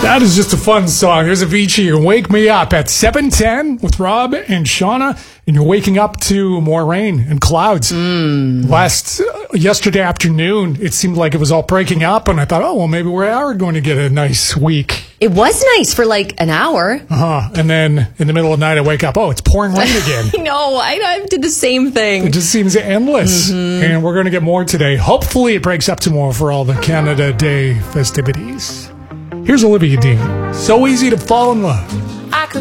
That is just a fun song. There's Avicii and Wake Me Up at 7:10 with Rob and Shauna. And you're waking up to more rain and clouds. Yesterday afternoon, it seemed like it was all breaking up. And I thought, oh, well, maybe we are going to get a nice week. It was nice for like an hour. And then in the middle of the night, I wake up, oh, it's pouring rain again. No, I did the same thing. It just seems endless. And we're going to get more today. Hopefully it breaks up tomorrow for all the Canada Day festivities. Here's Olivia Dean. So easy to fall in love. I could